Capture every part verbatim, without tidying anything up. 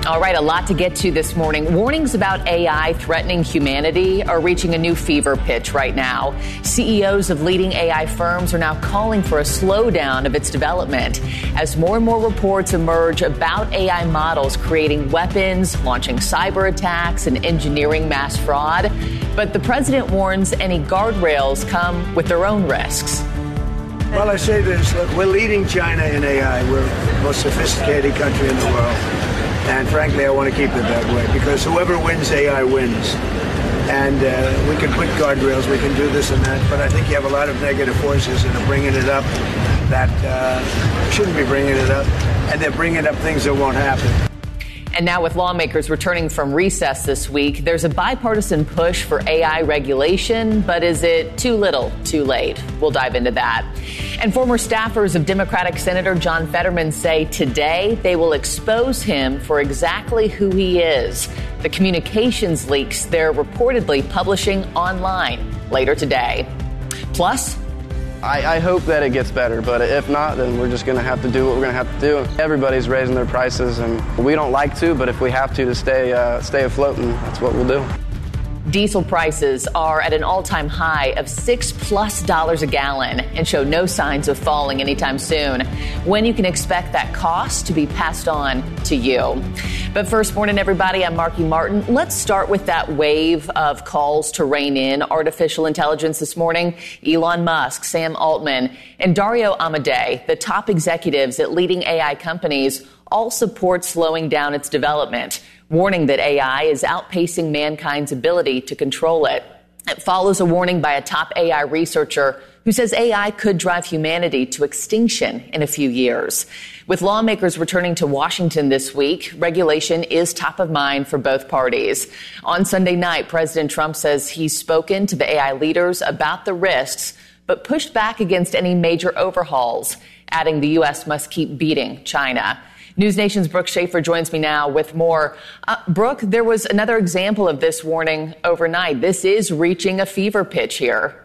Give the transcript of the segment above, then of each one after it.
All right, a lot to get to this morning. Warnings about A I threatening humanity are reaching a new fever pitch right now. C E Os of leading A I firms are now calling for a slowdown of its development as more and more reports emerge about A I models creating weapons, launching cyber attacks, and engineering mass fraud. But the president warns any guardrails come with their own risks. Well, I say this, look, we're leading China in A I. We're the most sophisticated country in the world. And frankly, I want to keep it that way because whoever wins A I wins. And uh, we can put guardrails, we can do this and that, but I think you have a lot of negative forces that are bringing it up that uh, shouldn't be bringing it up. And they're bringing up things that won't happen. And now with lawmakers returning from recess this week, there's a bipartisan push for A I regulation. But is it too little, too late? We'll dive into that. And former staffers of Democratic Senator John Fetterman say today they will expose him for exactly who he is. The communications leaks they're reportedly publishing online later today. Plus, I, I hope that it gets better, but if not, then we're just going to have to do what we're going to have to do. Everybody's raising their prices, and we don't like to, but if we have to to stay uh, stay afloat, then that's what we'll do. Diesel prices are at an all-time high of six plus dollars a gallon and show no signs of falling anytime soon. When you can expect that cost to be passed on to you. But first, morning, everybody. I'm Marky Martin. Let's start with that wave of calls to rein in artificial intelligence this morning. Elon Musk, Sam Altman, and Dario Amodei, the top executives at leading A I companies, all support slowing down its development, warning that A I is outpacing mankind's ability to control it. It follows a warning by a top A I researcher who says A I could drive humanity to extinction in a few years. With lawmakers returning to Washington this week, regulation is top of mind for both parties. On Sunday night, President Trump says he's spoken to the A I leaders about the risks, but pushed back against any major overhauls, adding the U S must keep beating China. News Nation's Brooke Schaefer joins me now with more. Uh, Brooke, there was another example of this warning overnight. This is reaching a fever pitch here.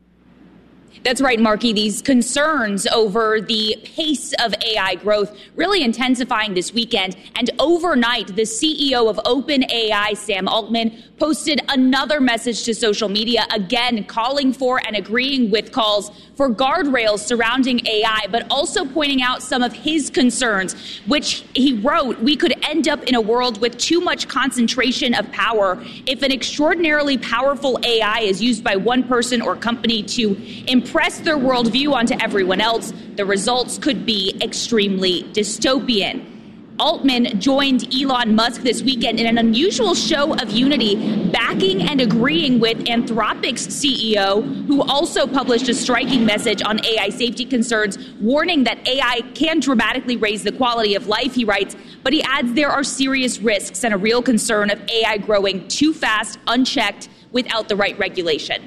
That's right, Marky. These concerns over the pace of A I growth really intensifying this weekend. And overnight, the C E O of OpenAI, Sam Altman, posted another message to social media, again calling for and agreeing with calls for guardrails surrounding A I, but also pointing out some of his concerns, which he wrote, we could end up in a world with too much concentration of power if an extraordinarily powerful A I is used by one person or company to impress their worldview onto everyone else. The results could be extremely dystopian. Altman joined Elon Musk this weekend in an unusual show of unity, backing and agreeing with Anthropic's C E O, who also published a striking message on A I safety concerns, warning that A I can dramatically raise the quality of life, he writes, but he adds there are serious risks and a real concern of A I growing too fast, unchecked, without the right regulation.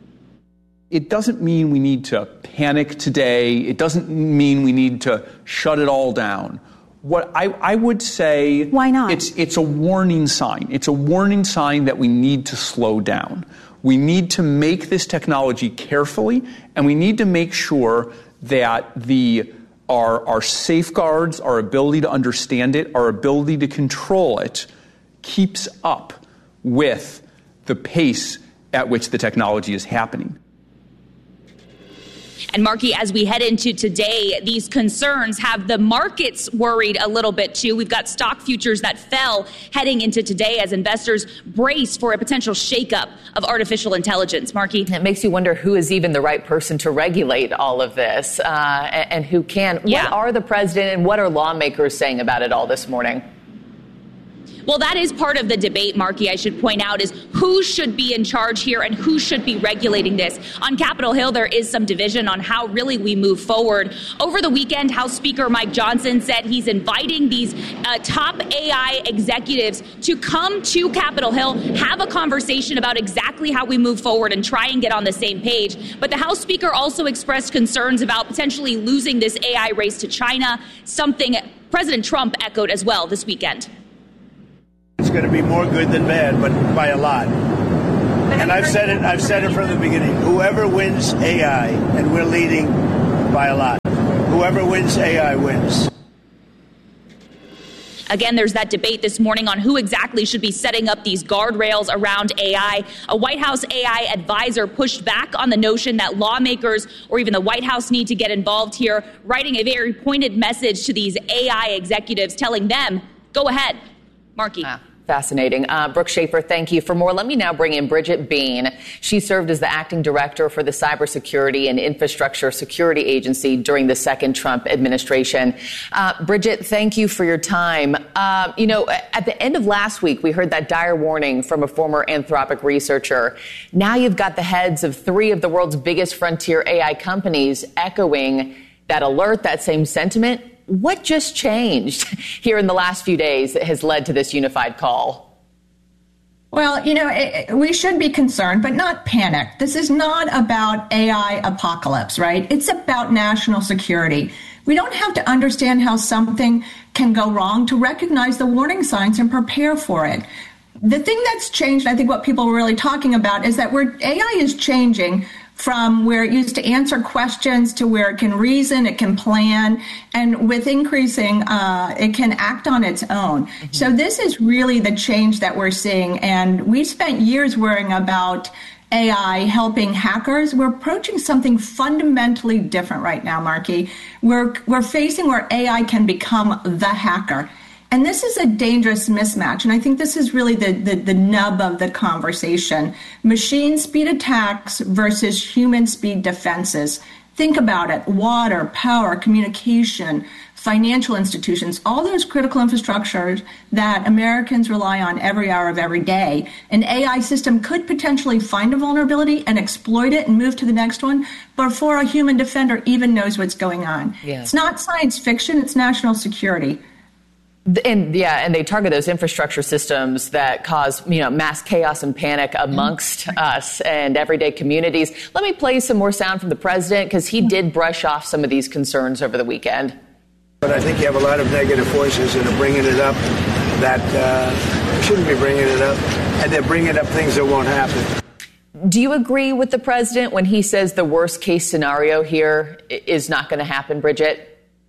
It doesn't mean we need to panic today. It doesn't mean we need to shut it all down. What I, I would say, why not? It's it's a warning sign. It's a warning sign that we need to slow down. We need to make this technology carefully, and we need to make sure that the our our safeguards, our ability to understand it, our ability to control it, keeps up with the pace at which the technology is happening. And Marky, as we head into today, these concerns have the markets worried a little bit too. We've got stock futures that fell heading into today as investors brace for a potential shakeup of artificial intelligence. Marky? It makes you wonder who is even the right person to regulate all of this uh, and, and who can. Yeah. What are the president and what are lawmakers saying about it all this morning? Well, that is part of the debate, Marky, I should point out, is who should be in charge here and who should be regulating this. On Capitol Hill, there is some division on how really we move forward. Over the weekend, House Speaker Mike Johnson said he's inviting these uh, top A I executives to come to Capitol Hill, have a conversation about exactly how we move forward and try and get on the same page. But the House Speaker also expressed concerns about potentially losing this A I race to China, something President Trump echoed as well this weekend. It's going to be more good than bad, but by a lot. And I've said it, I've said it from the beginning. Whoever wins A I, and we're leading by a lot, whoever wins A I wins. Again, there's that debate this morning on who exactly should be setting up these guardrails around A I. A White House A I advisor pushed back on the notion that lawmakers or even the White House need to get involved here, writing a very pointed message to these A I executives, telling them, go ahead. Marky. Ah. Fascinating. Uh, Brooke Schaefer, thank you. For more, let me now bring in Bridget Bean. She served as the acting director for the Cybersecurity and Infrastructure Security Agency during the second Trump administration. Uh, Bridget, thank you for your time. Uh, you know, at the end of last week, we heard that dire warning from a former Anthropic researcher. Now you've got the heads of three of the world's biggest frontier A I companies echoing that alert, that same sentiment. What just changed here in the last few days that has led to this unified call? Well, you know, it, we should be concerned, but not panic. This is not about A I apocalypse, right? It's about national security. We don't have to understand how something can go wrong to recognize the warning signs and prepare for it. The thing that's changed, I think what people are really talking about, is that we're, A I is changing from where it used to answer questions to where it can reason, it can plan, and with increasing, uh, it can act on its own. Mm-hmm. So this is really the change that we're seeing. And we spent years worrying about A I helping hackers. We're approaching something fundamentally different right now, Marky. We're, we're facing where A I can become the hacker. And this is a dangerous mismatch. And I think this is really the, the, the nub of the conversation. Machine speed attacks versus human speed defenses. Think about it. Water, power, communication, financial institutions, all those critical infrastructures that Americans rely on every hour of every day. An A I system could potentially find a vulnerability and exploit it and move to the next one before a human defender even knows what's going on. Yeah. It's not science fiction, it's national security. And yeah, and they target those infrastructure systems that cause, you know, mass chaos and panic amongst us and everyday communities. Let me play some more sound from the president, because he did brush off some of these concerns over the weekend. But I think you have a lot of negative voices that are bringing it up that uh, shouldn't be bringing it up, and they're bringing up things that won't happen. Do you agree with the president when he says the worst case scenario here is not going to happen, Bridget?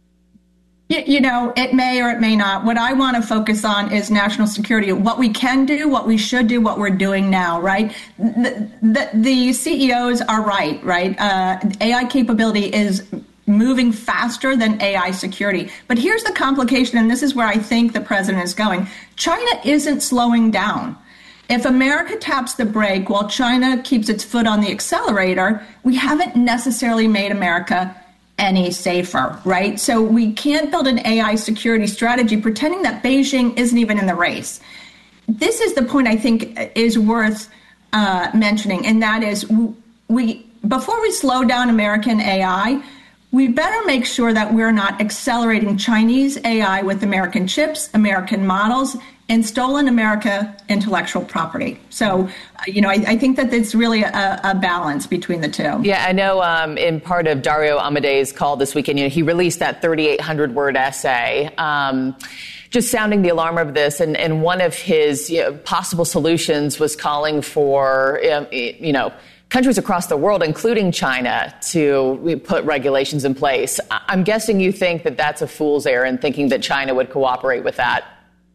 You know, it may or it may not. What I want to focus on is national security, what we can do, what we should do, what we're doing now, right? The, the, the C E Os are right, right? Uh, A I capability is moving faster than A I security. But here's the complication, and this is where I think the president is going. China isn't slowing down. If America taps the brake while China keeps its foot on the accelerator, we haven't necessarily made America any safer, right? So we can't build an A I security strategy pretending that Beijing isn't even in the race. This is the point I think is worth uh, mentioning, and that is we before we slow down American A I, we better make sure that we're not accelerating Chinese A I with American chips, American models, and stolen America intellectual property. So, uh, you know, I, I think that it's really a, a balance between the two. Yeah, I know um, in part of Dario Amadei's call this weekend, you know, he released that thirty-eight hundred word essay, um, just sounding the alarm of this. And, and one of his you know, possible solutions was calling for, um, you know, countries across the world, including China, to put regulations in place. I'm guessing you think that that's a fool's errand, thinking that China would cooperate with that.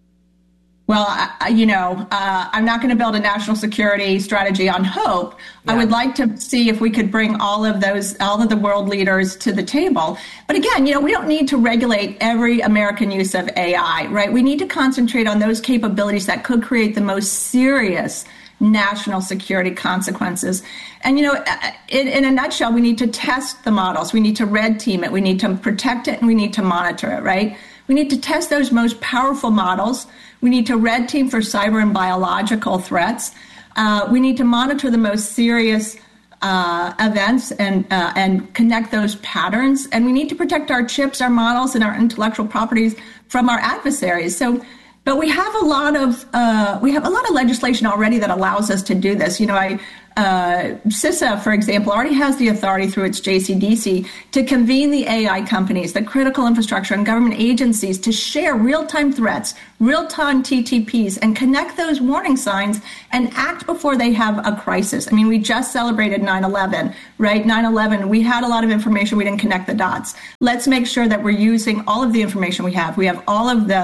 Well, I, you know, uh, I'm not going to build a national security strategy on hope. Yeah. I would like to see if we could bring all of those, all of the world leaders to the table. But again, you know, we don't need to regulate every American use of A I, right? We need to concentrate on those capabilities that could create the most serious national security consequences. And, you know, in, in a nutshell, we need to test the models. We need to red team it. We need to protect it, and we need to monitor it, right? We need to test those most powerful models. We need to red team for cyber and biological threats. Uh, we need to monitor the most serious uh, events and uh, and connect those patterns. And we need to protect our chips, our models, and our intellectual properties from our adversaries. So, but we have a lot of uh, we have a lot of legislation already that allows us to do this. You know, I. Uh, CISA, for example, already has the authority through its J C D C to convene the A I companies, the critical infrastructure and government agencies to share real-time threats, real-time T T Ps, and connect those warning signs and act before they have a crisis. I mean, we just celebrated nine eleven, right? nine eleven, we had a lot of information, we didn't connect the dots. Let's make sure that we're using all of the information we have. We have all of the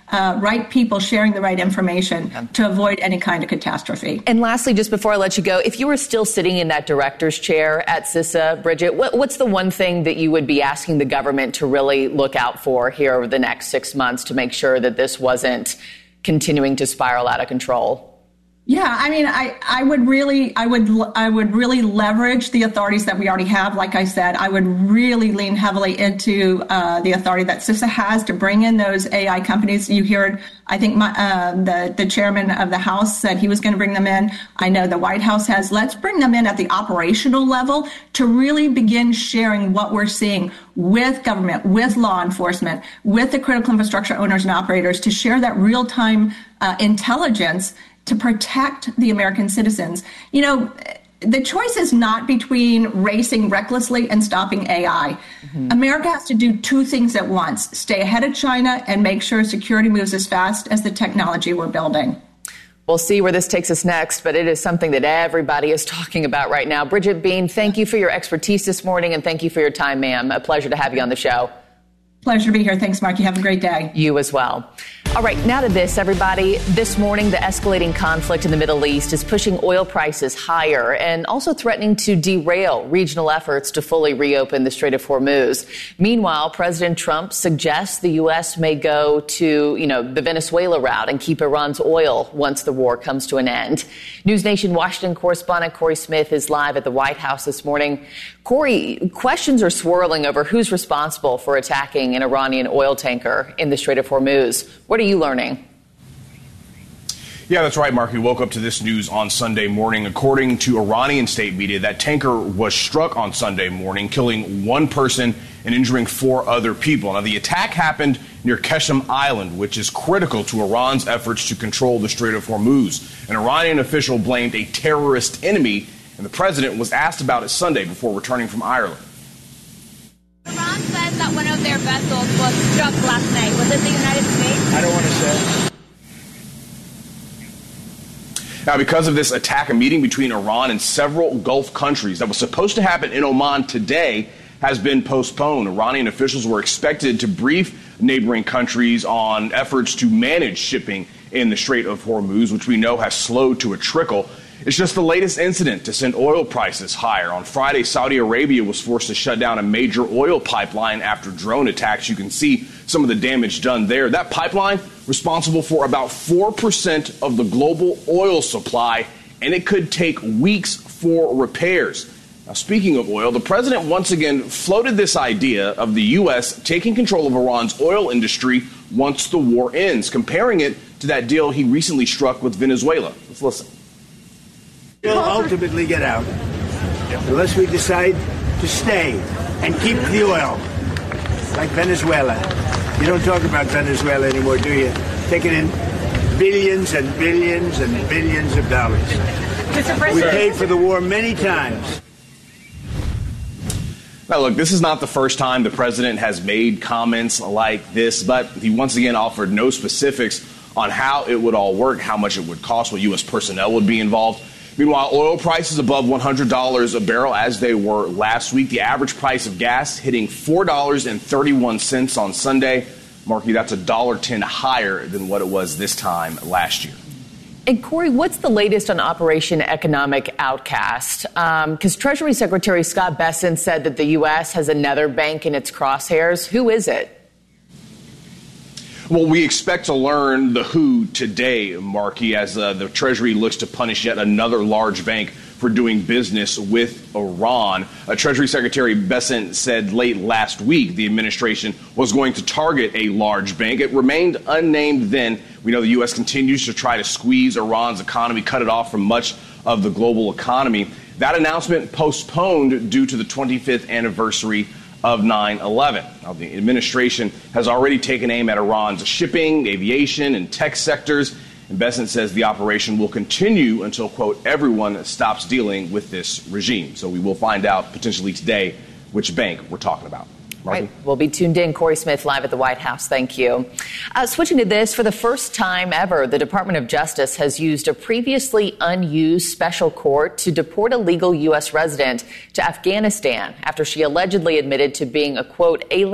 uh, right people sharing the right information yeah. to avoid any kind of catastrophe. And lastly, just before I let you go, if you were still sitting in that director's chair at CISA, Bridget, what, what's the one thing that you would be asking the government to really look out for here over the next six months to make sure that this wasn't continuing to spiral out of control? Yeah, I mean, I, I would really, I would, I would really leverage the authorities that we already have. Like I said, I would really lean heavily into uh, the authority that CISA has to bring in those A I companies. You heard, I think my, uh, the the chairman of the House said he was going to bring them in. I know the White House has. Let's bring them in at the operational level to really begin sharing what we're seeing with government, with law enforcement, with the critical infrastructure owners and operators to share that real-time uh, intelligence to protect the American citizens. You know, the choice is not between racing recklessly and stopping A I. Mm-hmm. America has to do two things at once: stay ahead of China and make sure security moves as fast as the technology we're building. We'll see where this takes us next, but it is something that everybody is talking about right now. Bridget Bean, thank you for your expertise this morning, and thank you for your time, ma'am. A pleasure to have you on the show. Pleasure to be here. Thanks, Mark. You have a great day. You as well. All right, now to this, everybody. This morning, the escalating conflict in the Middle East is pushing oil prices higher and also threatening to derail regional efforts to fully reopen the Strait of Hormuz. Meanwhile, President Trump suggests the U S may go to, you know, the Venezuela route and keep Iran's oil once the war comes to an end. News Nation Washington correspondent Corey Smith is live at the White House this morning. Corey, questions are swirling over who's responsible for attacking an Iranian oil tanker in the Strait of Hormuz. What are you learning? Yeah, that's right, Mark. We woke up to this news on Sunday morning. According to Iranian state media, that tanker was struck on Sunday morning, killing one person and injuring four other people. Now, the attack happened near Qeshm Island, which is critical to Iran's efforts to control the Strait of Hormuz. An Iranian official blamed a terrorist enemy, and the president was asked about it Sunday before returning from Ireland. Iran says that one of their vessels was struck last night. Was it the United States? I don't want to say. Now, because of this attack, a meeting between Iran and several Gulf countries that was supposed to happen in Oman today has been postponed. Iranian officials were expected to brief neighboring countries on efforts to manage shipping in the Strait of Hormuz, which we know has slowed to a trickle. It's just the latest incident to send oil prices higher. On Friday, Saudi Arabia was forced to shut down a major oil pipeline after drone attacks. You can see some of the damage done there. That pipeline responsible for about four percent of the global oil supply, and it could take weeks for repairs. Now, speaking of oil, the president once again floated this idea of the U S taking control of Iran's oil industry once the war ends, comparing it to that deal he recently struck with Venezuela. Let's listen. We'll ultimately get out unless we decide to stay and keep the oil, like Venezuela. You don't talk about Venezuela anymore, do you? Taking in billions and billions and billions of dollars. We paid for the war many times. Now, look, this is not the first time the president has made comments like this, but he once again offered no specifics on how it would all work, how much it would cost, what U S personnel would be involved. Meanwhile, oil prices above one hundred dollars a barrel as they were last week. The average price of gas hitting four dollars and thirty-one cents on Sunday. Marky, that's one dollar ten higher than what it was this time last year. And Corey, what's the latest on Operation Economic Outcast? Because um, Treasury Secretary Scott Bessent said that the U S has another bank in its crosshairs. Who is it? Well, we expect to learn the who today, Marky, as uh, the Treasury looks to punish yet another large bank for doing business with Iran. Uh, Treasury Secretary Bessent said late last week the administration was going to target a large bank. It remained unnamed then. We know the U S continues to try to squeeze Iran's economy, cut it off from much of the global economy. That announcement postponed due to the twenty-fifth anniversary of nine eleven. Now, the administration has already taken aim at Iran's shipping, aviation, and tech sectors. And Bessent says the operation will continue until, quote, everyone stops dealing with this regime. So we will find out potentially today which bank we're talking about. Marky? Right. We'll be tuned in. Corey Smith live at the White House. Thank you. Uh, switching to this, for the first time ever, the Department of Justice has used a previously unused special court to deport a legal U S resident to Afghanistan after she allegedly admitted to being a, quote, alien